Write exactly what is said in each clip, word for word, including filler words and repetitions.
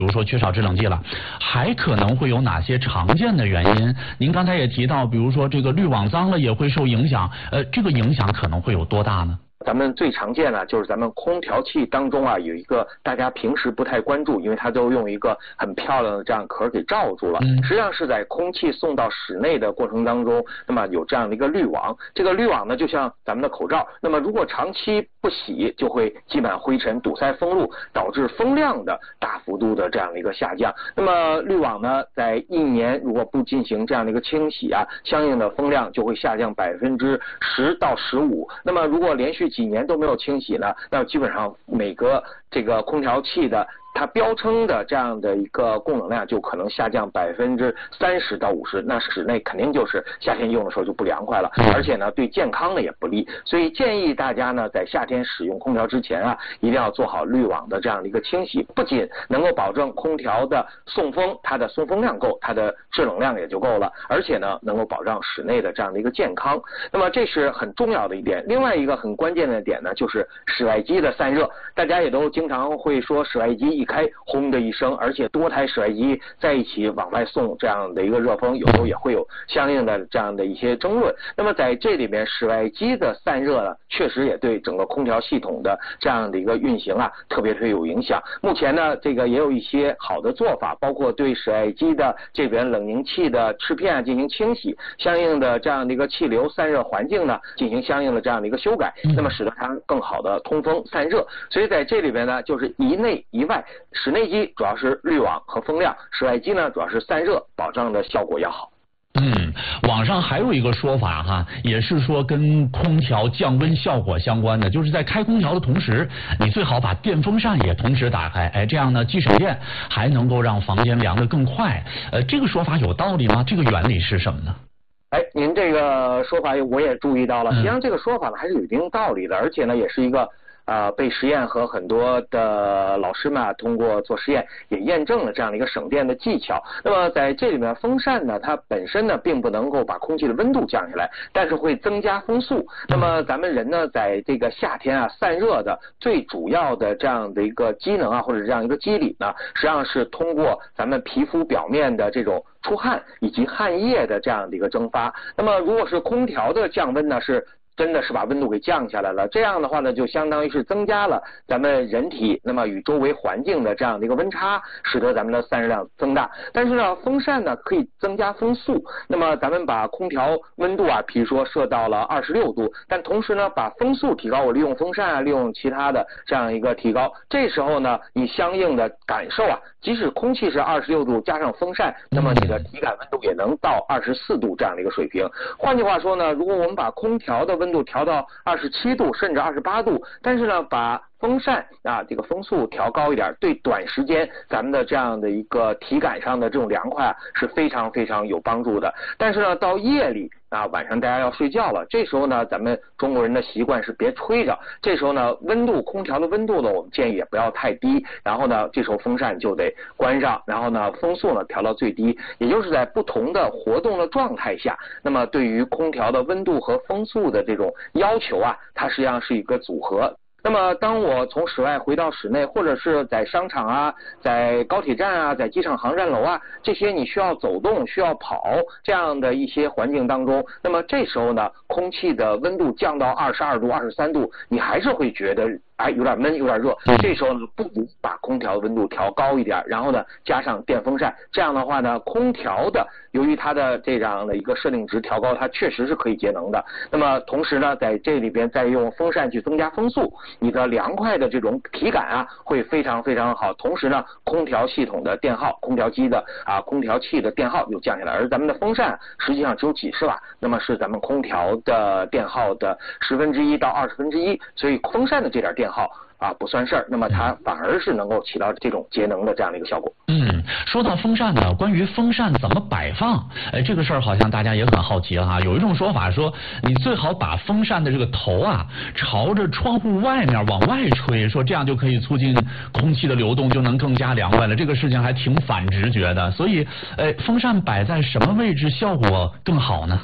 比如说缺少制冷剂了，还可能会有哪些常见的原因？您刚才也提到，比如说这个滤网脏了也会受影响，呃，这个影响可能会有多大呢？ 咱们最常见的就是咱们空调器当中啊，有一个大家平时不太关注，因为它都用一个很漂亮的这样壳给罩住了。 嗯， 实际上是在空气送到室内的过程当中，那么有这样的一个滤网。这个滤网呢，就像咱们的口罩，那么如果长期不洗，就会积满灰尘，堵塞风路，导致风量的大幅度的这样的一个下降。那么滤网呢，在一年如果不进行这样的一个清洗啊，相应的风量就会下降百分之十到十五。那么如果连续几年都没有清洗呢，那基本上每个这个空调器的它标称的这样的一个供冷量就可能下降百分之三十到五十，那室内肯定就是夏天用的时候就不凉快了，而且呢对健康呢也不利，所以建议大家呢在夏天使用空调之前啊，一定要做好滤网的这样的一个清洗，不仅能够保证空调的送风，它的送风量够，它的制冷量也就够了，而且呢能够保障室内的这样的一个健康。那么这是很重要的一点。另外一个很关键的点呢，就是室外机的散热，大家也都经常会说室外机一开轰的一声，而且多台室外机在一起往外送这样的一个热风，有时候也会有相应的这样的一些争论。那么在这里面，室外机的散热呢，确实也对整个空调系统的这样的一个运行啊，特别特别有影响。目前呢，这个也有一些好的做法，包括对室外机的这边冷凝器的翅片啊进行清洗，相应的这样的一个气流散热环境呢进行相应的这样的一个修改，那么使得它更好的通风散热。所以在这里边呢，就是一内一外，室内机主要是滤网和风量，室外机呢主要是散热，保障的效果要好。 嗯，网上还有一个说法哈，也是说跟空调降温效果相关的，就是在开空调的同时，你最好把电风扇也同时打开，哎，这样呢既省电，还能够让房间凉得更快。呃，这个说法有道理吗？这个原理是什么呢？ 哎，您这个说法我也注意到了，实际上这个说法呢还是有一定道理的，而且呢也是一个啊、呃，被实验和很多的老师们啊，通过做实验也验证了这样的一个省电的技巧。那么在这里面，风扇呢，它本身呢并不能够把空气的温度降下来，但是会增加风速。那么咱们人呢，在这个夏天啊散热的最主要的这样的一个机能啊，或者这样一个机理呢，实际上是通过咱们皮肤表面的这种出汗以及汗液的这样的一个蒸发。那么如果是空调的降温呢，是真的是把温度给降下来了，这样的话呢，就相当于是增加了咱们人体那么与周围环境的这样的一个温差，使得咱们的散热量增大。但是呢，风扇呢可以增加风速，那么咱们把空调温度啊，比如说设到了二十六度，但同时呢把风速提高，我利用风扇啊，利用其他的这样一个提高，这时候呢你相应的感受啊，即使空气是二十六度加上风扇，那么你的体感温度也能到二十四度这样的一个水平。换句话说呢，如果我们把空调的温度调到二十七度甚至二十八度，但是呢把风扇啊这个风速调高一点，对短时间咱们的这样的一个体感上的这种凉快啊是非常非常有帮助的。但是呢到夜里啊晚上大家要睡觉了，这时候呢咱们中国人的习惯是别吹着，这时候呢温度空调的温度呢我们建议也不要太低，然后呢这时候风扇就得关上，然后呢风速呢调到最低，也就是在不同的活动的状态下，那么对于空调的温度和风速的这种要求啊，它实际上是一个组合。那么当我从室外回到室内，或者是在商场啊，在高铁站啊，在机场航站楼啊，这些你需要走动需要跑这样的一些环境当中，那么这时候呢空气的温度降到二十二度二十三度，你还是会觉得哎有点闷有点热，这时候呢不如把空调的温度调高一点，然后呢加上电风扇，这样的话呢空调的由于它的这样的一个设定值调高，它确实是可以节能的。那么同时呢在这里边再用风扇去增加风速，你的凉快的这种体感啊会非常非常好，同时呢空调系统的电耗，空调机的啊空调器的电耗又降下来，而咱们的风扇实际上只有几十瓦，那么是咱们空调的电耗的十分之一到二十分之一，所以风扇的这点电耗啊不算事儿，那么它反而是能够起到这种节能的这样的一个效果。 嗯，说到风扇呢，关于风扇怎么摆放，哎，这个事儿好像大家也很好奇哈。有一种说法说，你最好把风扇的这个头啊朝着窗户外面往外吹，说这样就可以促进空气的流动，就能更加凉快了。这个事情还挺反直觉的，所以，哎，风扇摆在什么位置效果更好呢？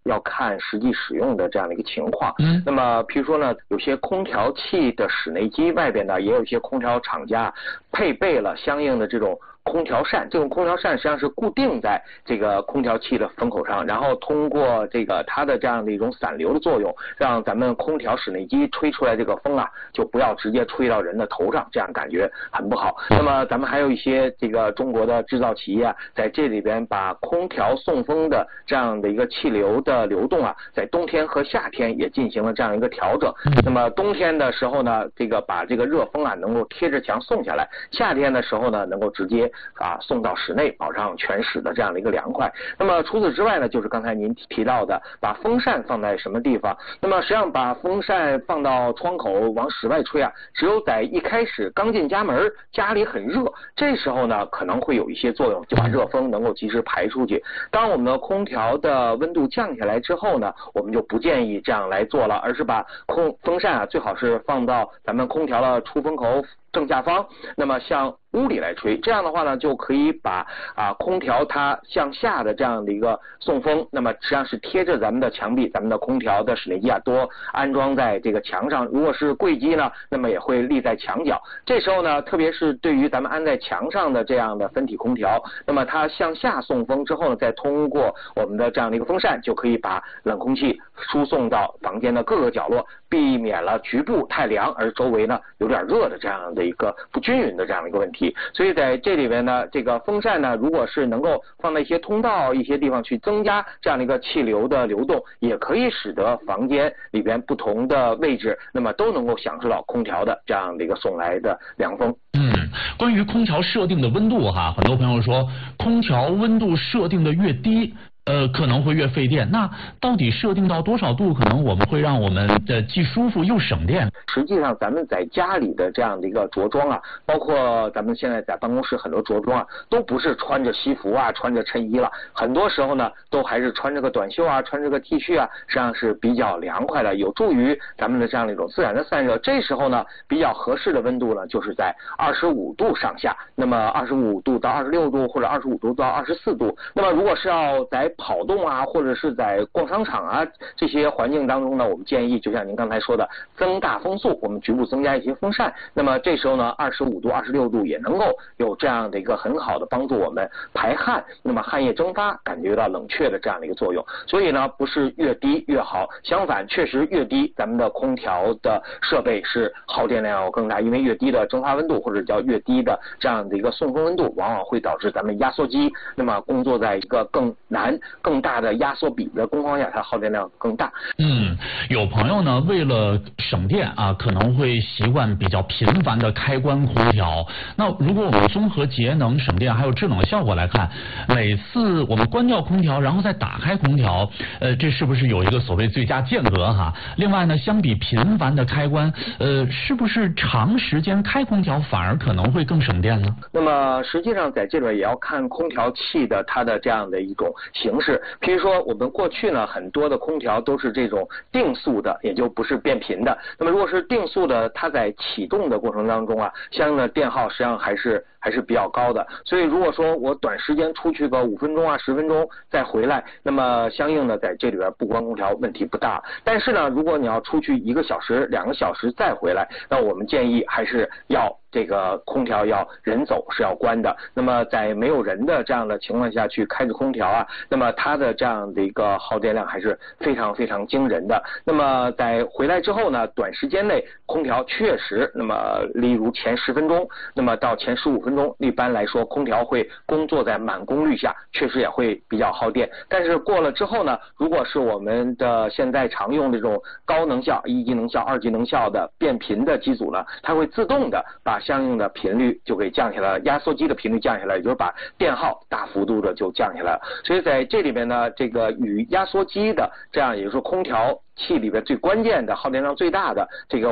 要看实际使用的这样的一个情况。 嗯， 那么比如说呢，有些空调器的室内机外边呢，也有一些空调厂家配备了相应的这种空调扇，这种空调扇实际上是固定在这个空调器的风口上，然后通过这个它的这样的一种散流的作用，让咱们空调室内机吹出来这个风啊，就不要直接吹到人的头上，这样感觉很不好。那么咱们还有一些这个中国的制造企业啊，在这里边把空调送风的这样的一个气流的流动啊，在冬天和夏天也进行了这样一个调整。那么冬天的时候呢，这个把这个热风啊能够贴着墙送下来，夏天的时候呢，能够直接啊送到室内，保障全室的这样的一个凉快。那么除此之外呢，就是刚才您提到的把风扇放在什么地方。那么实际上把风扇放到窗口往室外吹啊，只有在一开始刚进家门，家里很热，这时候呢可能会有一些作用，就把热风能够及时排出去。当我们的空调的温度降下来之后呢，我们就不建议这样来做了，而是把空风扇啊最好是放到咱们空调的出风口正下方，那么向屋里来吹，这样的话呢，就可以把啊空调它向下的这样的一个送风，那么实际上是贴着咱们的墙壁，咱们的空调的室内机啊多安装在这个墙上，如果是柜机呢，那么也会立在墙角。这时候呢，特别是对于咱们安在墙上的这样的分体空调，那么它向下送风之后呢，再通过我们的这样的一个风扇，就可以把冷空气输送到房间的各个角落，避免了局部太凉而周围呢有点热的这样的一个不均匀的这样的一个问题。所以在这里边呢，这个风扇呢，如果是能够放在一些通道、一些地方去增加这样的一个气流的流动，也可以使得房间里边不同的位置，那么都能够享受到空调的这样的一个送来的凉风。 嗯，关于空调设定的温度哈，很多朋友说空调温度设定的越低，呃，可能会越费电。那到底设定到多少度，可能我们会让我们的既舒服又省电？ 实际上，咱们在家里的这样的一个着装啊，包括咱们现在在办公室很多着装啊，都不是穿着西服啊，穿着衬衣了，很多时候呢，都还是穿着个短袖啊，穿着个 T 恤啊，实际上是比较凉快的，有助于咱们的这样的一种自然的散热。这时候呢，比较合适的温度呢，就是在二十五度上下，那么二十五度到二十六度，或者二十五度到二十四度。那么如果是要在跑动啊，或者是在逛商场啊这些环境当中呢，我们建议就像您刚才说的，增大风速，我们局部增加一些风扇。那么这时候呢，二十五度、二十六度也能够有这样的一个很好的帮助我们排汗，那么汗液蒸发，感觉到冷却的这样的一个作用。所以呢，不是越低越好，相反，确实越低，咱们的空调的设备是耗电量要更大，因为越低的蒸发温度或者叫越低的这样的一个送风温度，往往会导致咱们压缩机那么工作在一个更难、更大的压缩比的工况下，它耗电量更大。 嗯，有朋友呢为了省电啊，可能会习惯比较频繁的开关空调。那如果我们综合节能、省电还有制冷效果来看，每次我们关掉空调，然后再打开空调，呃，这是不是有一个所谓最佳间隔哈？另外呢，相比频繁的开关，呃，是不是长时间开空调反而可能会更省电呢？ 那么实际上在这边也要看空调器的它的这样的一种形式。比如说我们过去呢，很多的空调都是这种定速的，也就不是变频的。那么如果是定速的，它在启动的过程当中啊，相应的电耗实际上还是还是比较高的。所以如果说我短时间出去个五分钟啊、十分钟再回来，那么相应的在这里边不关空调问题不大。但是呢，如果你要出去一个小时、两个小时再回来，那我们建议还是要这个空调要人走是要关的。那么在没有人的这样的情况下去开着空调啊，那么它的这样的一个耗电量还是非常非常惊人的。那么在回来之后呢，短时间内空调确实，那么例如前十分钟，那么到前十五分钟，一般来说空调会工作在满功率下，确实也会比较耗电。但是过了之后呢，如果是我们的现在常用这种高能效、一级能效、二级能效的变频的机组呢，它会自动的把相应的频率就给降下来，压缩机的频率降下来，也就是把电耗大幅度的就降下来了。所以在这里面呢，这个与压缩机的这样，也就是说空调器里边最关键的耗电量最大的这个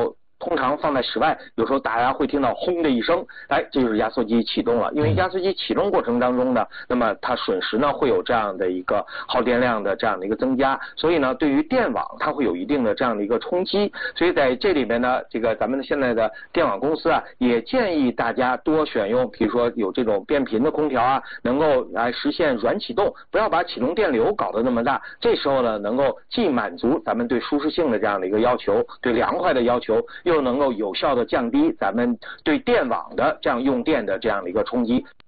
通常放在室外，有时候大家会听到轰的一声，哎，这就是压缩机启动了。因为压缩机启动过程当中呢，那么它瞬时呢会有这样的一个耗电量的这样的一个增加，所以呢对于电网它会有一定的这样的一个冲击。所以在这里面呢，这个咱们现在的电网公司啊，也建议大家多选用，比如说有这种变频的空调啊，能够来实现软启动，不要把启动电流搞得那么大。这时候呢，能够既满足咱们对舒适性的这样的一个要求，对凉快的要求，又能够有效的降低咱们对电网的这样用电的这样的一个冲击。